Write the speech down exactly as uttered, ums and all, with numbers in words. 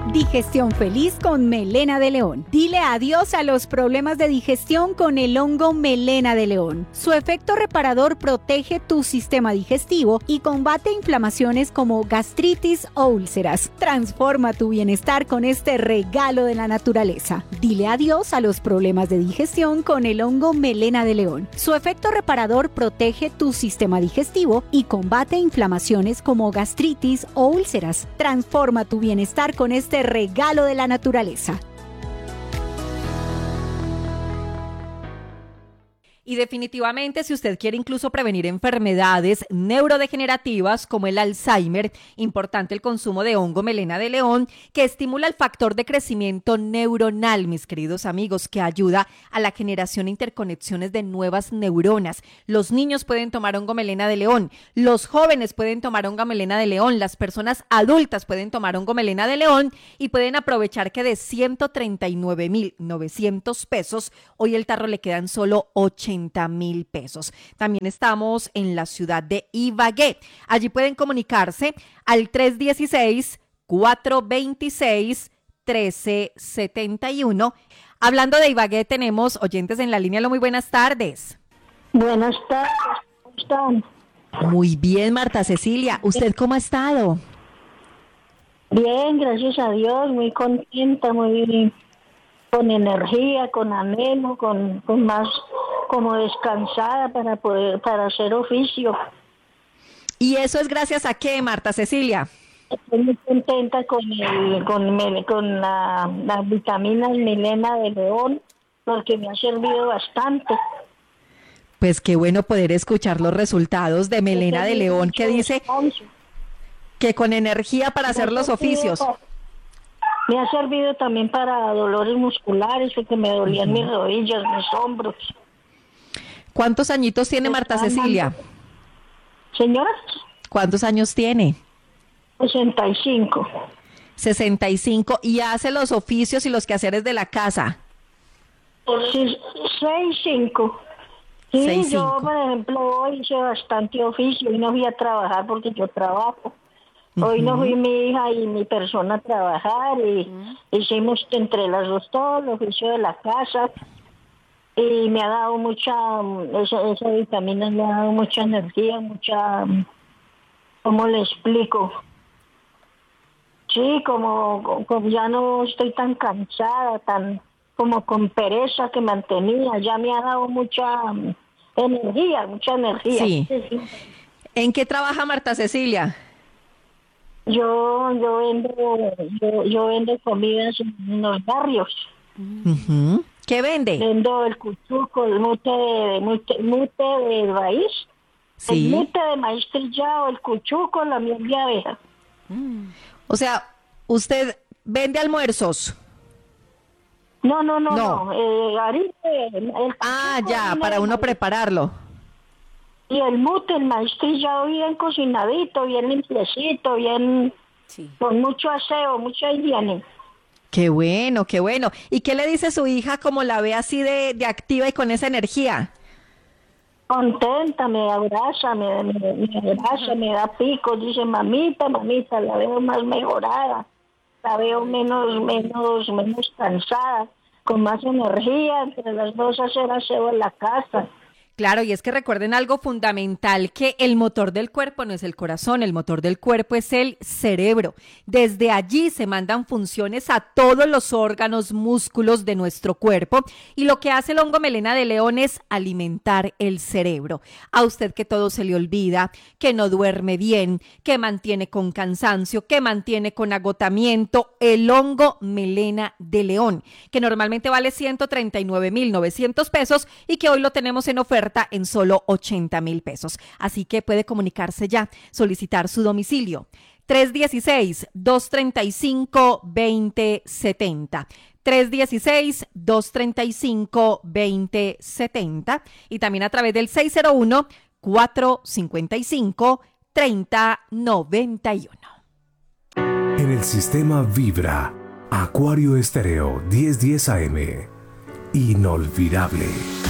Digestión feliz con melena de león. Dile adiós a los problemas de digestión con el hongo melena de león. Su efecto reparador protege tu sistema digestivo y combate inflamaciones como gastritis o úlceras. Transforma tu bienestar con este regalo de la naturaleza. Dile adiós a los problemas de digestión con el hongo melena de león. Su efecto reparador protege tu sistema digestivo y combate inflamaciones como gastritis o úlceras. Transforma tu bienestar con este regalo de la naturaleza. Y definitivamente, si usted quiere incluso prevenir enfermedades neurodegenerativas como el Alzheimer, importante el consumo de hongo melena de león, que estimula el factor de crecimiento neuronal, mis queridos amigos, que ayuda a la generación e interconexiones de nuevas neuronas. Los niños pueden tomar hongo melena de león, los jóvenes pueden tomar hongo melena de león, las personas adultas pueden tomar hongo melena de león y pueden aprovechar que de ciento treinta y nueve mil novecientos pesos, hoy el tarro le quedan solo ochenta mil pesos. También estamos en la ciudad de Ibagué. Allí pueden comunicarse al tres uno seis, cuatro dos seis, uno tres siete uno. Hablando de Ibagué, tenemos oyentes en la línea. Hola, muy buenas tardes. Buenas tardes, ¿cómo están? Muy bien, Marta Cecilia. ¿Usted cómo ha estado? Bien, gracias a Dios, muy contenta, muy bien, con energía, con anhelo, con, con más como descansada para poder para hacer oficio. ¿Y eso es gracias a qué, Marta Cecilia? Estoy muy contenta con el con, mel, con la, las vitaminas melena de león, porque me ha servido bastante. Pues qué bueno poder escuchar los resultados de melena de león, que dice que con energía para hacer los oficios. Me ha servido también para dolores musculares, porque me dolían uh-huh. mis rodillas, mis hombros. ¿Cuántos añitos tiene Marta Cecilia? Señora. ¿Cuántos años tiene? sesenta y cinco. sesenta y cinco. ¿Y hace los oficios y los quehaceres de la casa? Sí, seis, cinco. Sí, seis, yo, cinco. por ejemplo, hoy hice bastante oficio y no fui a trabajar porque yo trabajo. Uh-huh. Hoy no fui mi hija y mi persona a trabajar y uh-huh. hicimos entre las dos todo el oficio de la casa. Y me ha dado mucha, esa, esa vitamina me ha dado mucha energía, mucha, ¿cómo le explico? Sí, como, como ya no estoy tan cansada, tan como con pereza que mantenía, ya me ha dado mucha energía, mucha energía. Sí. ¿En qué trabaja Marta Cecilia? Yo, yo vendo, yo, yo vendo comidas en los barrios. Uh-huh. ¿Qué vende? Vendo el cuchuco, el mute de, mute, mute de maíz, sí. El mute de maíz trillado, el cuchuco, la miel de abeja. Mm. O sea, ¿usted vende almuerzos? No, no, no, no. no. Eh, harina, el ah, ya, para uno prepararlo. Y el mute, el maíz trillado bien cocinadito, bien limpiecito, bien, sí. Con mucho aseo, mucha higiene. Qué bueno, qué bueno. ¿Y qué le dice su hija como la ve así de, de activa y con esa energía? Contenta, me abraza, me, me, me abraza, me da picos, dice mamita, mamita, la veo más mejorada, la veo menos, menos, menos cansada, con más energía, entre las dos hacer aseo en la casa. Claro, y es que recuerden algo fundamental, que el motor del cuerpo no es el corazón, el motor del cuerpo es el cerebro. Desde allí se mandan funciones a todos los órganos, músculos de nuestro cuerpo, y lo que hace el hongo melena de león es alimentar el cerebro. A usted que todo se le olvida, que no duerme bien, que mantiene con cansancio, que mantiene con agotamiento, el hongo melena de león, que normalmente vale ciento treinta y nueve mil novecientos pesos y que hoy lo tenemos en oferta en solo ochenta mil pesos. Así que puede comunicarse ya, solicitar su domicilio. tres uno seis, dos tres cinco, dos cero siete cero. tres uno seis, dos tres cinco, dos cero siete cero. Y también a través del seis cero uno, cuatro cinco cinco, tres cero nueve uno. En el sistema Vibra, Acuario Estéreo diez diez A M. Inolvidable.